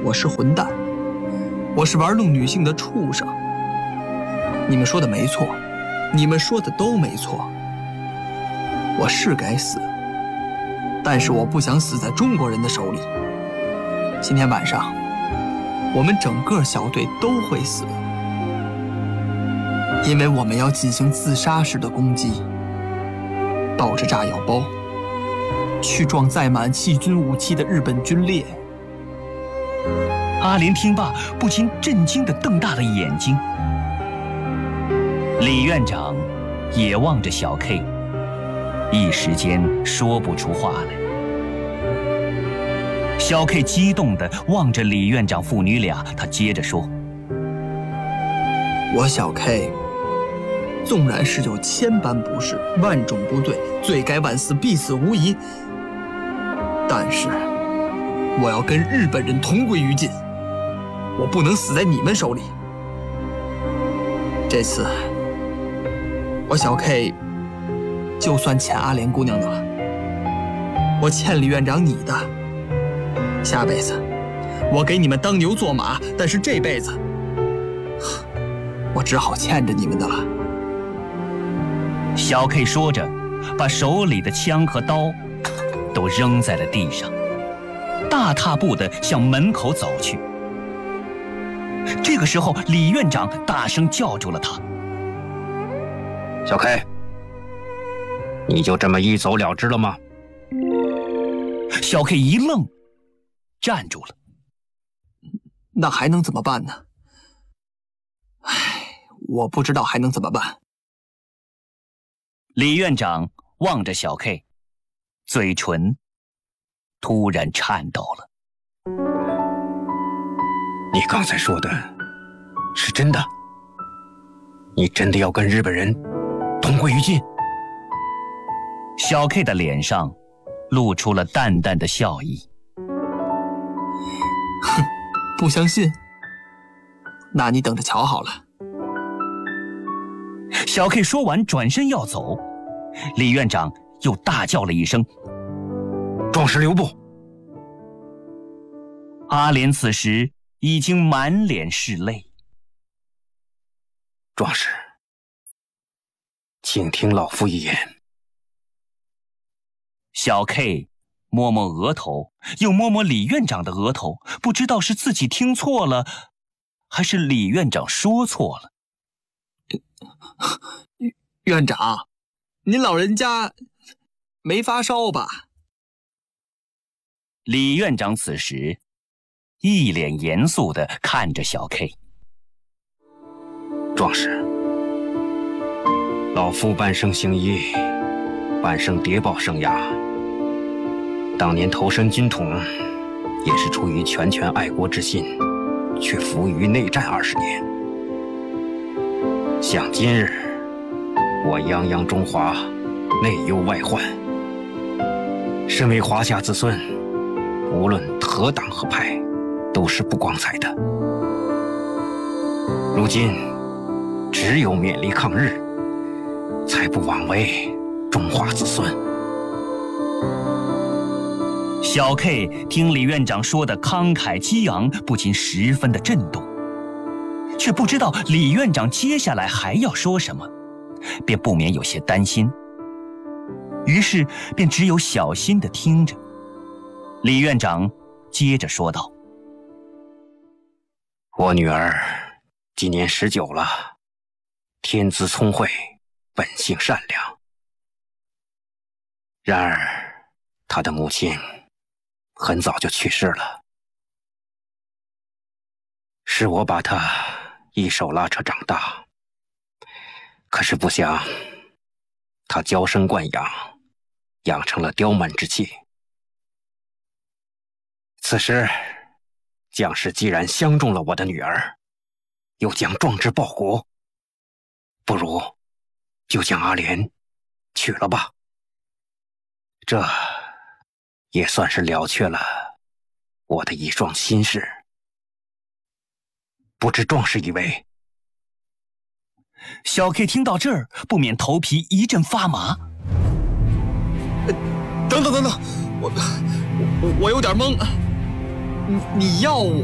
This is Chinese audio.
我是混蛋，我是玩弄女性的畜生。你们说的没错，你们说的都没错。我是该死，但是我不想死在中国人的手里。今天晚上，我们整个小队都会死，因为我们要进行自杀式的攻击，抱着炸药包去撞载满细菌武器的日本军列。 阿莲听罢，不禁震惊地瞪大了眼睛。李院长也望着小 K， 一时间说不出话来。小 K 激动地望着李院长父女俩，他接着说：“ 我小 K， 纵然是有千般不是，万种不对，罪该万死，必死无疑，但是我要跟日本人同归于尽，我不能死在你们手里。这次，我小 K 就算欠阿莲姑娘的了，我欠李院长你的。下辈子，我给你们当牛做马，但是这辈子，我只好欠着你们的了。” 小 K 说着，把手里的枪和刀都扔在了地上，大踏步地向门口走去。这个时候，李院长大声叫住了他：“ 小 K， 你就这么一走了之了吗？” 小 K 一愣，站住了。 那还能怎么办呢？唉，我不知道还能怎么办。 李院长望着小 K， 嘴唇突然颤抖了。 你刚才说的是真的？你真的要跟日本人同归于尽？ 小 K 的脸上露出了淡淡的笑意。 哼，不相信？那你等着瞧好了。 小 K 说完转身要走，李院长又大叫了一声：“ 壮士留步！” 阿莲此时已经满脸是泪。 壮士，请听老夫一言。 小 K 摸摸额头，又摸摸李院长的额头，不知道是自己听错了，还是李院长说错了。 院长，您老人家没发烧吧？ 李院长此时一脸严肃地看着小 K。 壮士，老夫半生行医，半生谍报生涯。当年投身军统，也是出于拳拳爱国之心，却服于内战20年。想今日，我泱泱中华，内忧外患。身为华夏子孙，无论何党何派，都是不光彩的。如今，只有勉力抗日，才不枉为中华子孙。 小 K 听李院长说的慷慨激昂，不禁十分的震动，却不知道李院长接下来还要说什么，便不免有些担心，于是便只有小心地听着。李院长接着说道：“ 我女儿今年19了，天资聪慧，本性善良。然而，她的母亲很早就去世了，是我把她一手拉扯长大。可是不想，她娇生惯养，养成了刁蛮之气。此时，将士既然相中了我的女儿，又将壮志报国，不如就将阿莲娶了吧。这也算是了却了我的一桩心事。不知壮士以为？” 小 K 听到这儿，不免头皮一阵发麻。 等等，我有点懵。你要我